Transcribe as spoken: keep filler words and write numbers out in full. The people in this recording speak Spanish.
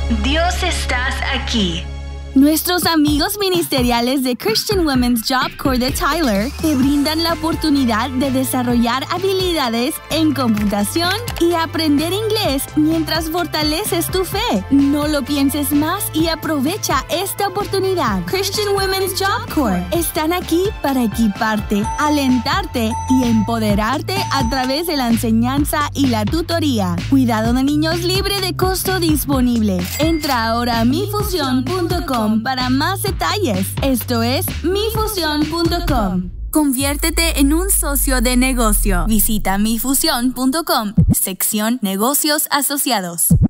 Dios estás aquí. Nuestros amigos ministeriales de Christian Women's Job Corps de Tyler te brindan la oportunidad de desarrollar habilidades en computación y aprender inglés mientras fortaleces tu fe. No lo pienses más y aprovecha esta oportunidad. Christian Women's Job Corps están aquí para equiparte, alentarte y empoderarte a través de la enseñanza y la tutoría. Cuidado de niños libre de costo disponible. Entra ahora a mi fusión punto com para más detalles. Esto es mi fusión punto com. Conviértete en un socio de negocio. Visita mi fusión punto com, sección Negocios Asociados.